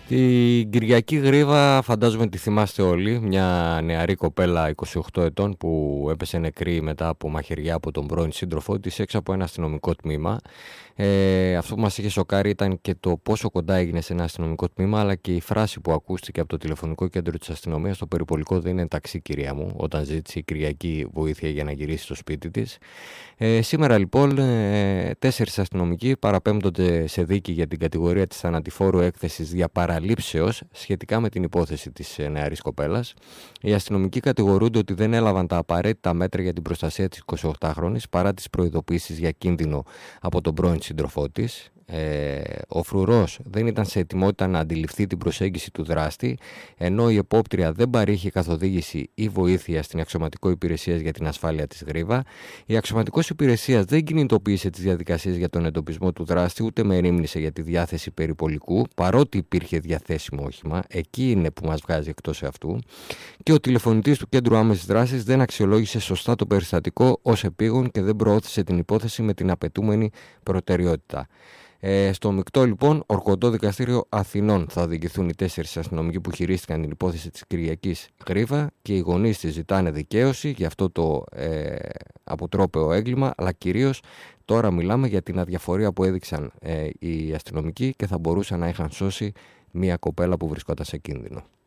Την Κυριακή Γρίβα φαντάζομαι τη θυμάστε όλοι, μια νεαρή κοπέλα 28 ετών που έπεσε νεκρή μετά από μαχαιριά από τον πρώην σύντροφό της έξω από ένα αστυνομικό τμήμα. Αυτό που μας είχε σοκάρει ήταν και το πόσο κοντά έγινε σε ένα αστυνομικό τμήμα, αλλά και η φράση που ακούστηκε από το τηλεφωνικό κέντρο της αστυνομίας: «Το περιπολικό δεν είναι ταξί, κυρία μου», όταν ζήτησε η Κυριακή βοήθεια για να γυρίσει στο σπίτι της. Σήμερα λοιπόν 4 αστυνομικοί παραπέμπτονται σε δίκη για την κατηγορία της θανατηφόρου έκθεσης διαπαραλήψεως σχετικά με την υπόθεση της νεαρής κοπέλας. Οι αστυνομικοί κατηγορούνται ότι δεν έλαβαν τα απαραίτητα μέτρα για την προστασία της 28χρονης παρά τις προειδοποιήσεις για κίνδυνο από τον πρώην σύντροφό της. Ο φρουρός δεν ήταν σε ετοιμότητα να αντιληφθεί την προσέγγιση του δράστη, ενώ η επόπτρια δεν παρήχε καθοδήγηση ή βοήθεια στην αξιωματικό υπηρεσίας για την ασφάλεια της Γρίβα. Η αξιωματικός υπηρεσίας δεν κινητοποίησε τις διαδικασίες για τον εντοπισμό του δράστη, ούτε μερίμνησε για τη διάθεση περιπολικού, παρότι υπήρχε διαθέσιμο όχημα. Εκεί είναι που μας βγάζει εκτός αυτού. Και ο τηλεφωνητής του κέντρου άμεσης δράσης δεν αξιολόγησε σωστά το περιστατικό ως επίγον και δεν προώθησε την υπόθεση με την απαιτούμενη προτεραιότητα. Στο μεικτό λοιπόν ορκωτό δικαστήριο Αθηνών θα οδηγηθούν οι 4 αστυνομικοί που χειρίστηκαν την υπόθεση της Κυριακής Γρίβα, και οι γονείς της ζητάνε δικαίωση για αυτό το αποτρόπαιο έγκλημα, αλλά κυρίως τώρα μιλάμε για την αδιαφορία που έδειξαν οι αστυνομικοί και θα μπορούσαν να είχαν σώσει μια κοπέλα που βρισκόταν σε κίνδυνο.